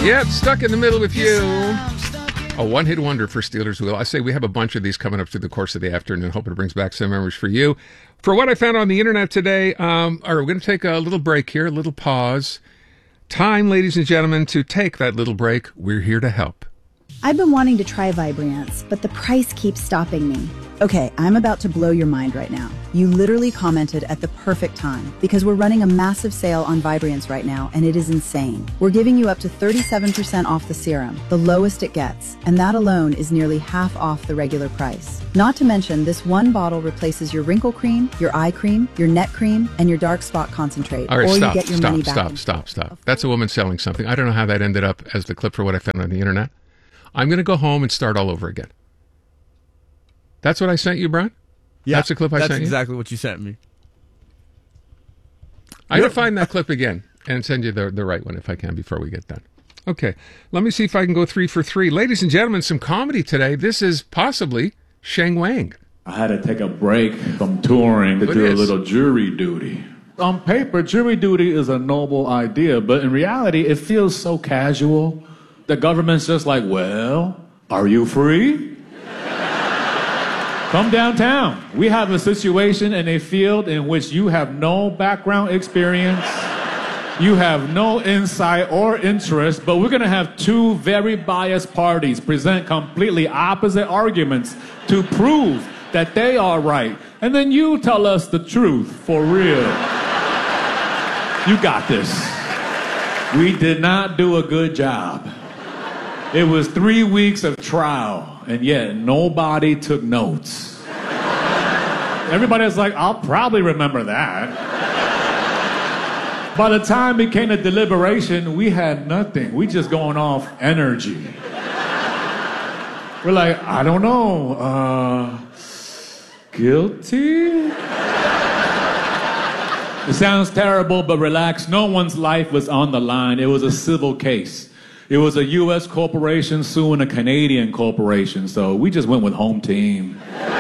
Yep, stuck in the middle with you. A one-hit wonder for Steelers Wheel. I say we have a bunch of these coming up through the course of the afternoon. Hope it brings back some memories for you. For what I found on the internet today, all right, we're going to take a little break here, a little pause. Time, ladies and gentlemen, to take that little break. We're here to help. I've been wanting to try Vibrance, but the price keeps stopping me. Okay, I'm about to blow your mind right now. You literally commented at the perfect time because we're running a massive sale on Vibrance right now, and it is insane. We're giving you up to 37% off the serum, the lowest it gets, and that alone is nearly half off the regular price. Not to mention, this one bottle replaces your wrinkle cream, your eye cream, your neck cream, and your dark spot concentrate. All right, or stop, you get your money back. Stop. That's a woman selling something. I don't know how that ended up as the clip for what I found on the internet. I'm going to go home and start all over again. That's what I sent you, Brian? Yeah, that's the clip I sent you? That's exactly what you sent me. I'm going to find that clip again and send you the right one if I can before we get done. Okay, let me see if I can go 3 for 3. Ladies and gentlemen, some comedy today. This is possibly Sheng Wang. I had to take a break from touring to do a little jury duty. On paper, jury duty is a noble idea, but in reality, it feels so casual. The government's just like, well, are you free? Come downtown. We have a situation in a field in which you have no background experience, you have no insight or interest, but we're going to have two very biased parties present completely opposite arguments to prove that they are right. And then you tell us the truth for real. You got this. We did not do a good job. It was 3 weeks of trial, and yet nobody took notes. Everybody was like, I'll probably remember that. By the time it came to deliberation, we had nothing. We just going off energy. We're like, I don't know, guilty? It sounds terrible, but relax. No one's life was on the line. It was a civil case. It was a U.S. corporation suing a Canadian corporation, so we just went with home team.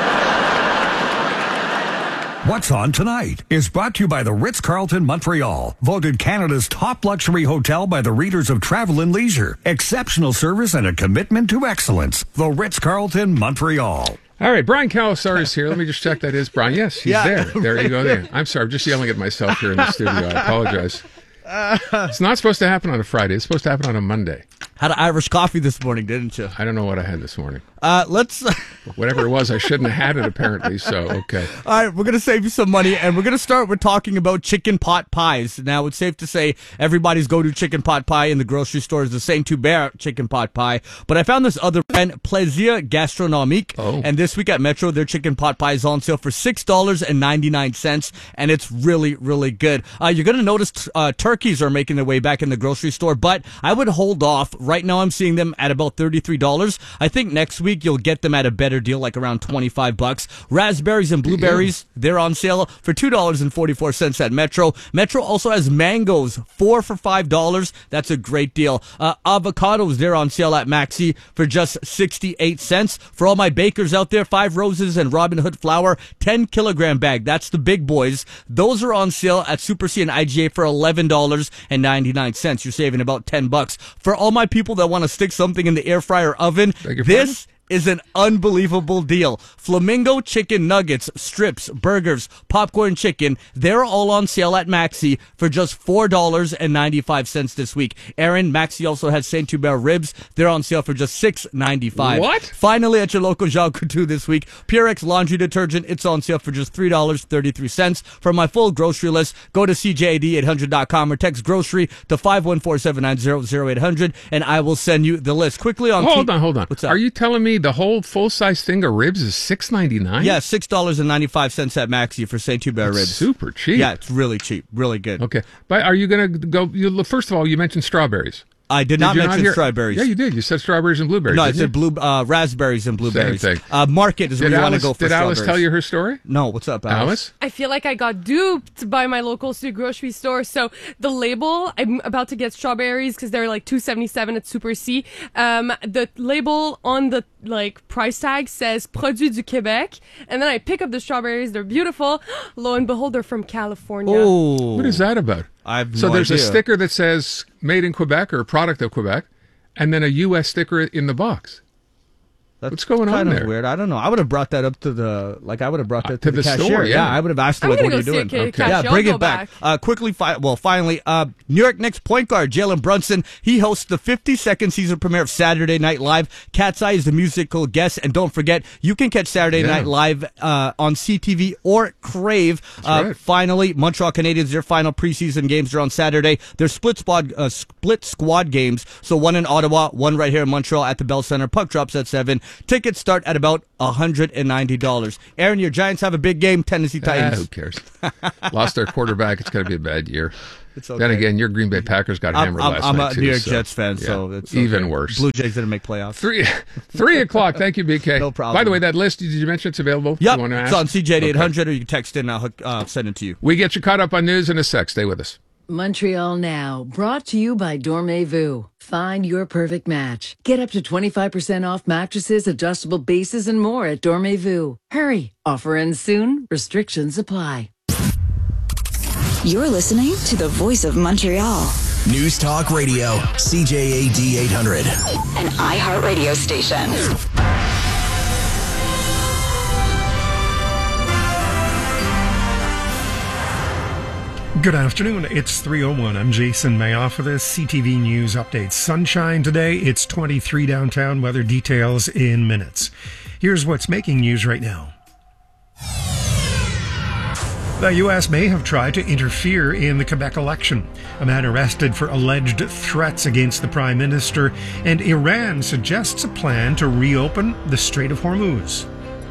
What's On Tonight is brought to you by the Ritz-Carlton Montreal, voted Canada's top luxury hotel by the readers of Travel and Leisure. Exceptional service and a commitment to excellence. The Ritz-Carlton Montreal. All right, Brian Calasar is here. Let me just check that is Brian. Yes, he's there. There you go. There. I'm sorry, I'm just yelling at myself here in the studio. I apologize. It's not supposed to happen on a Friday. It's supposed to happen on a Monday. Had an Irish coffee this morning, didn't you? I don't know what I had this morning. Let's... Whatever it was, I shouldn't have had it, apparently, so, okay. All right, we're going to save you some money, and we're going to start with talking about chicken pot pies. Now, it's safe to say everybody's go-to chicken pot pie in the grocery store is the Saint-Hubert chicken pot pie, but I found this other brand, Plaisir Gastronomique, and this week at Metro, their chicken pot pie is on sale for $6.99, and it's really, really good. You're going to notice turkeys are making their way back in the grocery store, but I would hold off. Right now, I'm seeing them at about $33. I think next week you'll get them at a better deal, like around $25. Raspberries and blueberries, they're on sale for $2.44 at Metro. Metro also has mangoes, 4 for $5. That's a great deal. Avocados, they're on sale at Maxi for just 68 cents. For all my bakers out there, 5 Roses and Robin Hood flour, 10-kilogram bag. That's the big boys. Those are on sale at Super C and IGA for $11.99. You're saving about $10. For all my people that want to stick something in the air fryer oven, this is an unbelievable deal. Flamingo chicken nuggets, strips, burgers, popcorn chicken, they're all on sale at Maxi for just $4.95 this week. Aaron, Maxi also has Saint-Hubert ribs. They're on sale for just $6.95. What? Finally, at your local Jean Coutu this week, Purex laundry detergent, it's on sale for just $3.33. For my full grocery list, go to CJAD800.com or text grocery to 514-790-0800 and I will send you the list. Quickly on... Hold on. What's up? Are you telling me the whole full-size thing of ribs is $6.99? Yeah, $6.95 at Maxi for Saint-Hubert ribs. Super cheap. Yeah, it's really cheap. Really good. Okay. But are you going to go... First of all, you mentioned strawberries. I did not mention strawberries. Yeah, you did. You said strawberries and blueberries. No, I said raspberries and blueberries. Same thing. Market is where you want to go for strawberries. Did Alice tell you her story? No, what's up, Alice? I feel like I got duped by my local grocery store. So the label, I'm about to get strawberries because they're like $2.77 at Super C. The label on the price tag says Produit du Québec, and then I pick up the strawberries. They're beautiful. Lo and behold, they're from California. Oh, What is that about? I have So no there's idea. a sticker that says made in Quebec or product of Quebec. and then a U.S. sticker in the box. That's What's going on kind of there? weird. I don't know. I would have brought that up to the to the cashier. store, yeah. I would have asked her, I'm like, gonna what are go you see doing? a cashier. Yeah, bring I'll it go back. back. Finally, New York Knicks point guard Jalen Brunson, he hosts the 52nd season premiere of Saturday Night Live. Cat's Eye is the musical guest, and don't forget, you can catch Saturday Night Live on CTV or Crave. Right. Finally, Montreal Canadiens, their final preseason games are on Saturday. They're split squad games, so one in Ottawa, one right here in Montreal at the Bell Center. Puck drops at 7. Tickets start at about $190. Aaron, your Giants have a big game. Tennessee Titans. Who cares? Lost their quarterback. It's going to be a bad year. It's okay. Then again, your Green Bay Packers got hammered last night. I'm a New York too, Jets fan, so it's okay. even worse. Blue Jays didn't make playoffs. 3 o'clock. Thank you, BK. No problem. By the way, that list, did you mention it's available? Yep, You want to it's ask? on CJ 800, or you can text in. I'll send it to you. We get you caught up on news in a sec. Stay with us. Montreal Now, brought to you by Dormez-vous. Find your perfect match. Get up to 25% off mattresses, adjustable bases, and more at Dormez-vous. Hurry, offer ends soon. Restrictions apply. You're listening to the voice of Montreal. News Talk Radio, CJAD 800. An iHeartRadio station. Good afternoon. It's 3:01. I'm Jason Mayoff for the CTV News Update. Sunshine today. It's 23 downtown. Weather details in minutes. Here's what's making news right now. The U.S. may have tried to interfere in the Quebec election. A man arrested for alleged threats against the Prime Minister, and Iran suggests a plan to reopen the Strait of Hormuz.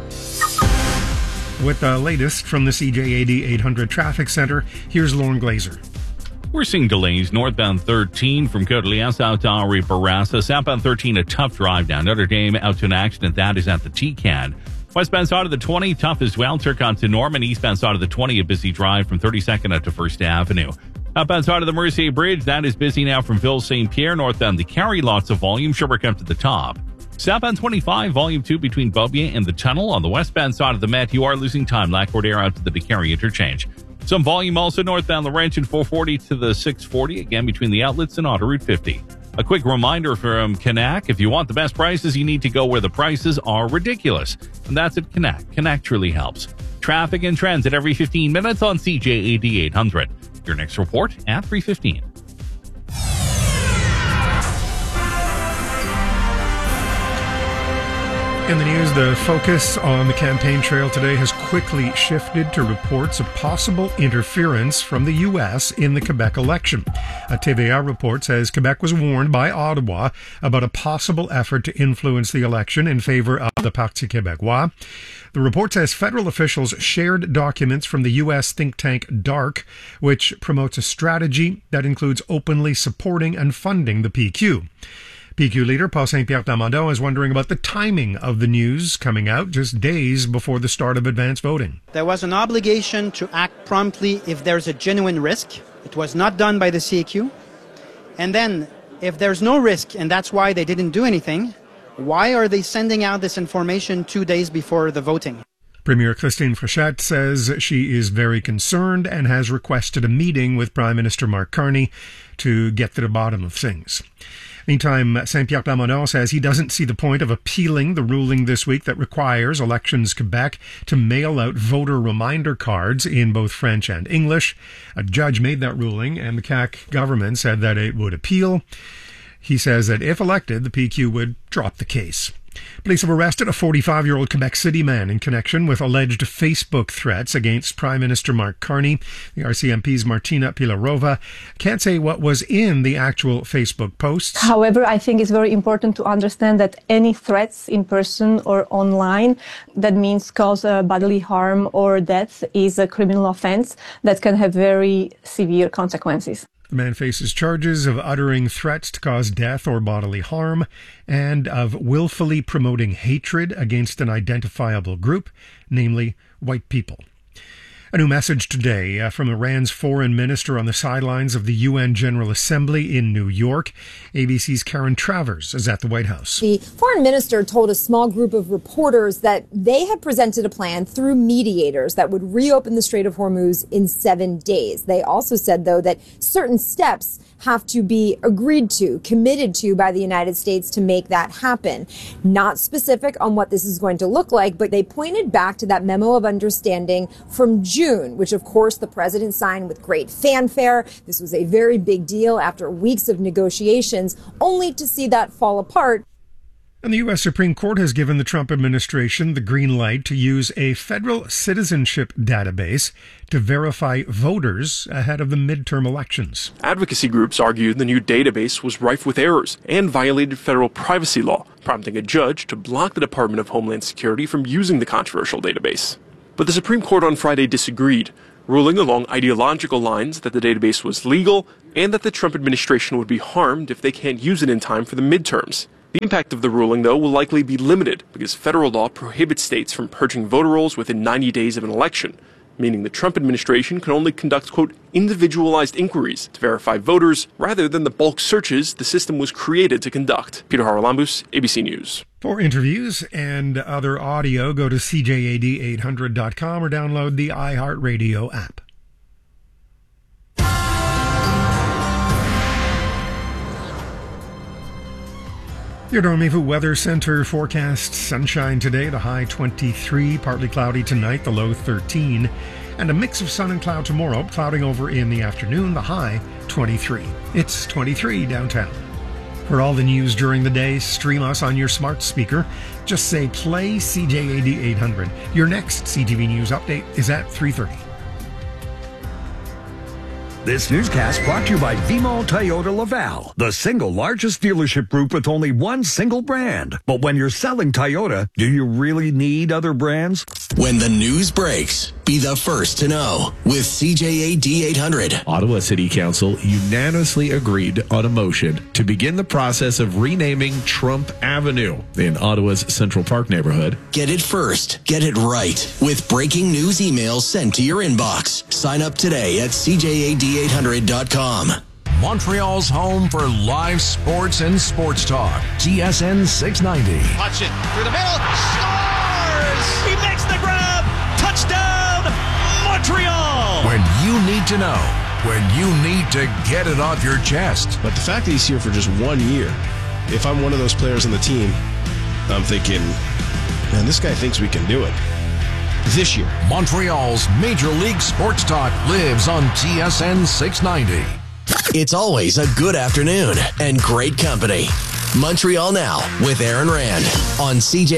With the latest from the CJAD 800 Traffic Center, here's Lauren Glazer. We're seeing delays northbound 13 from Côte-Liesse out to Henri Bourassa. Southbound 13, a tough drive down Notre Dame out to an accident that is at the TCAD. Westbound side of the 20, tough as well. Turcotte to Norman. Eastbound side of the 20, a busy drive from 32nd out to 1st Avenue. Outbound side of the Mercier Bridge, that is busy now from Ville St. Pierre. Northbound the Carry, lots of volume. Sherbrooke up to the top. Southbound 25, volume 2 between Beaubien and the tunnel. On the westbound side of the Met, you are losing time. Lac-Cordaire out to the Décarie interchange. Some volume also northbound Laurentian 440 to the 640, again between the outlets and Autoroute 50. A quick reminder from Canac, if you want the best prices, you need to go where the prices are ridiculous. And that's at Canac. Canac truly helps. Traffic and trends at every 15 minutes on CJAD 800. Your next report at 3:15. In the news, the focus on the campaign trail today has quickly shifted to reports of possible interference from the U.S. in the Quebec election. A TVA report says Quebec was warned by Ottawa about a possible effort to influence the election in favor of the Parti Québécois. The report says federal officials shared documents from the U.S. think tank DARK, which promotes a strategy that includes openly supporting and funding the PQ. PQ leader Paul Saint-Pierre Plamondon is wondering about the timing of the news coming out just days before the start of advance voting. There was an obligation to act promptly if there's a genuine risk. It was not done by the CAQ. And then, if there's no risk, and that's why they didn't do anything, why are they sending out this information 2 days before the voting? Premier Christine Frechette says she is very concerned and has requested a meeting with Prime Minister Mark Carney to get to the bottom of things. Meantime, Saint-Pierre Plamondon says he doesn't see the point of appealing the ruling this week that requires Elections Quebec to mail out voter reminder cards in both French and English. A judge made that ruling, and the CAQ government said that it would appeal. He says that if elected, the PQ would drop the case. Police have arrested a 45-year-old Quebec City man in connection with alleged Facebook threats against Prime Minister Mark Carney. The RCMP's Martina Pilarova can't say what was in the actual Facebook posts. However, I think it's very important to understand that any threats in person or online that means cause bodily harm or death is a criminal offense that can have very severe consequences. The man faces charges of uttering threats to cause death or bodily harm and of willfully promoting hatred against an identifiable group, namely white people. A new message today from Iran's foreign minister on the sidelines of the UN General Assembly in New York. ABC's Karen Travers is at the White House. The foreign minister told a small group of reporters that they had presented a plan through mediators that would reopen the Strait of Hormuz in 7 days. They also said, though, that certain steps have to be agreed to, committed to by the United States to make that happen. Not specific on what this is going to look like, but they pointed back to that memo of understanding from June, which of course the president signed with great fanfare. This was a very big deal after weeks of negotiations, only to see that fall apart. And the U.S. Supreme Court has given the Trump administration the green light to use a federal citizenship database to verify voters ahead of the midterm elections. Advocacy groups argued the new database was rife with errors and violated federal privacy law, prompting a judge to block the Department of Homeland Security from using the controversial database. But the Supreme Court on Friday disagreed, ruling along ideological lines that the database was legal and that the Trump administration would be harmed if they can't use it in time for the midterms. The impact of the ruling, though, will likely be limited because federal law prohibits states from purging voter rolls within 90 days of an election, meaning the Trump administration can only conduct, quote, individualized inquiries to verify voters rather than the bulk searches the system was created to conduct. Peter Haralambous, ABC News. For interviews and other audio, go to CJAD800.com or download the iHeartRadio app. Your Dormez-vous Weather Center forecast: sunshine today, the high 23, partly cloudy tonight, the low 13, and a mix of sun and cloud tomorrow, clouding over in the afternoon, the high 23. It's 23 downtown. For all the news during the day, stream us on your smart speaker. Just say play CJAD 800. Your next CTV News update is at 3:30. This newscast brought to you by Vimo Toyota Laval, the single largest dealership group with only one single brand. But when you're selling Toyota, do you really need other brands? When the news breaks, be the first to know with CJAD 800. Ottawa City Council unanimously agreed on a motion to begin the process of renaming Trump Avenue in Ottawa's Central Park neighborhood. Get it first. Get it right. With breaking news emails sent to your inbox. Sign up today at CJAD800.com. Montreal's home for live sports and sports talk. TSN 690. Watch it through the middle. Scores! He makes the grab. Touchdown, Montreal! When you need to know. When you need to get it off your chest. But the fact that he's here for just 1 year, if I'm one of those players on the team, I'm thinking, man, this guy thinks we can do it. This year. Montreal's Major League Sports Talk lives on TSN 690. It's always a good afternoon and great company. Montreal Now with Aaron Rand on CJ.